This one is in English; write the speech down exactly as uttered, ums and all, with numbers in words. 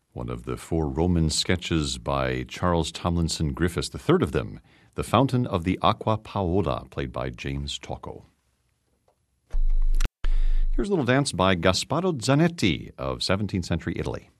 One of the four Roman sketches by Charles Tomlinson Griffiths, the third of them, The Fountain of the Acqua Paola, played by James Tocco. Here's a little dance by Gasparo Zanetti of seventeenth century Italy.